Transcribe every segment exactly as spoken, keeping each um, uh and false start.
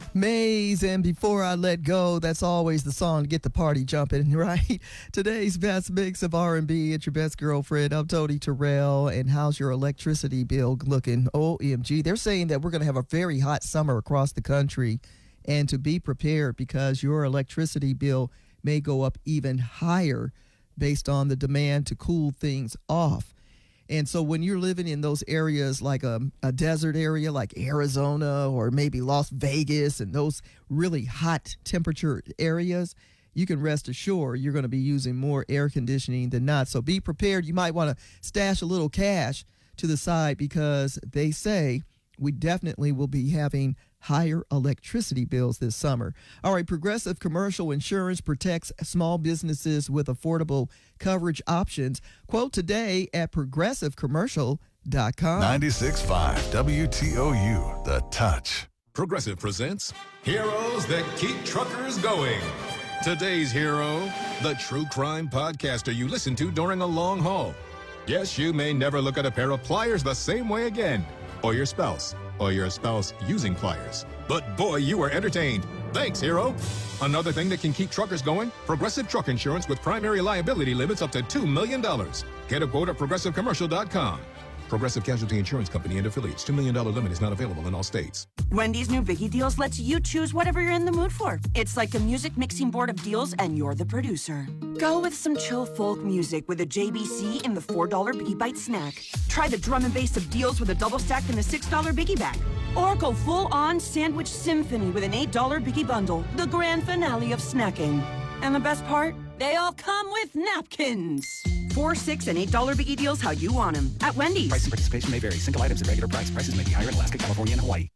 Maze and Before I Let Go. That's always the song to get the party jumping, right? Today's best mix of R and B. It's your best girlfriend. I'm Tony Terrell. And how's your electricity bill looking? O M G. They're saying that we're going to have a very hot summer across the country, and to be prepared because your electricity bill may go up even higher based on the demand to cool things off. And so when you're living in those areas like a, a desert area like Arizona or maybe Las Vegas and those really hot temperature areas, you can rest assured you're going to be using more air conditioning than not. So be prepared. You might want to stash a little cash to the side because they say we definitely will be having higher electricity bills this summer. All right, Progressive Commercial Insurance protects small businesses with affordable coverage options. Quote today at progressive commercial dot com. ninety-six point five W T O U, The Touch. Progressive presents Heroes That Keep Truckers Going. Today's hero, the true crime podcaster you listen to during a long haul. Yes, you may never look at a pair of pliers the same way again, or your spouse, or your spouse using pliers. But boy, you were entertained. Thanks, hero. Another thing that can keep truckers going, Progressive Truck Insurance with primary liability limits up to two million dollars. Get a quote at progressive commercial dot com. Progressive Casualty Insurance Company and affiliates. two million dollars limit is not available in all states. Wendy's new Biggie Deals lets you choose whatever you're in the mood for. It's like a music mixing board of deals, and you're the producer. Go with some chill folk music with a J B C in the four dollar Biggie Bite snack. Try the drum and bass of deals with a double stack in the six dollar Biggie bag. Or go full-on sandwich symphony with an eight dollar Biggie bundle, the grand finale of snacking. And the best part? They all come with napkins. Four, six, and eight dollar Biggie Deals how you want them at Wendy's. Price and participation may vary. Single items at regular price. Prices may be higher in Alaska, California, and Hawaii.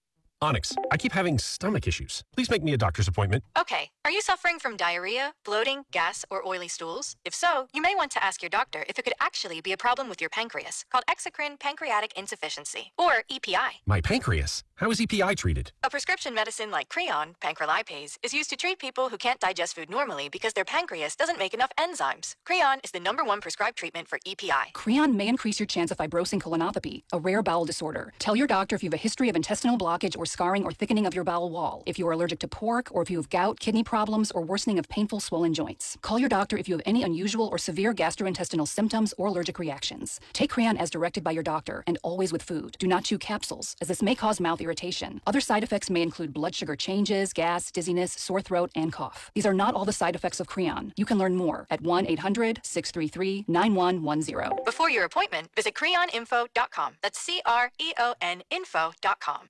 Onyx, I keep having stomach issues. Please make me a doctor's appointment. Okay. Are you suffering from diarrhea, bloating, gas, or oily stools? If so, you may want to ask your doctor if it could actually be a problem with your pancreas, called exocrine pancreatic insufficiency, or E P I. My pancreas? How is E P I treated? A prescription medicine like Creon, pancrelipase, is used to treat people who can't digest food normally because their pancreas doesn't make enough enzymes. Creon is the number one prescribed treatment for E P I. Creon may increase your chance of fibrosing colonopathy, a rare bowel disorder. Tell your doctor if you have a history of intestinal blockage or scarring or thickening of your bowel wall, if you are allergic to pork, or if you have gout, kidney problems, or worsening of painful swollen joints. Call your doctor if you have any unusual or severe gastrointestinal symptoms or allergic reactions. Take Creon as directed by your doctor, and always with food. Do not chew capsules, as this may cause mouth irritation. Other side effects may include blood sugar changes, gas, dizziness, sore throat, and cough. These are not all the side effects of Creon. You can learn more at one eight hundred, six three three, nine one one zero. Before your appointment, visit creon info dot com. That's C R E O N info dot com.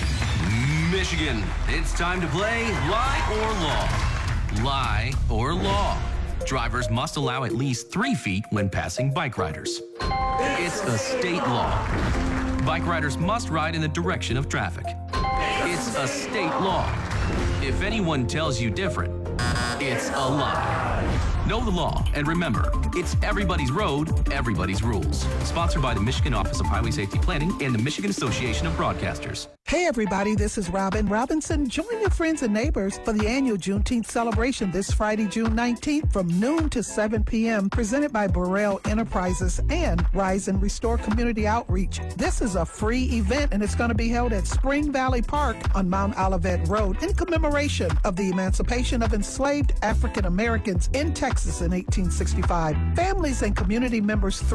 Michigan, it's time to play Lie or Law. Lie or Law. Drivers must allow at least three feet when passing bike riders. It's a state law. Bike riders must ride in the direction of traffic. It's a state law. If anyone tells you different, it's a lie. Know the law, and remember, it's everybody's road, everybody's rules. Sponsored by the Michigan Office of Highway Safety Planning and the Michigan Association of Broadcasters. Hey everybody, this is Robin Robinson. Join your friends and neighbors for the annual Juneteenth celebration this Friday, June nineteenth from noon to seven p.m. presented by Burrell Enterprises and Rise and Restore Community Outreach. This is a free event and it's going to be held at Spring Valley Park on Mount Olivet Road in commemoration of the emancipation of enslaved African Americans in Texas in eighteen sixty-five. Families and community members